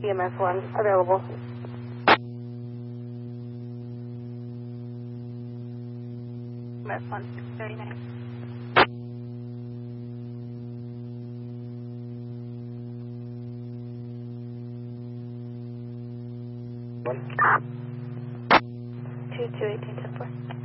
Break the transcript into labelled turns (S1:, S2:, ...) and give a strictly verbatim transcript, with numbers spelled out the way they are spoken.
S1: E M S one available. E M S one six thirty-nine.
S2: One.
S1: Two two eighteen ten four.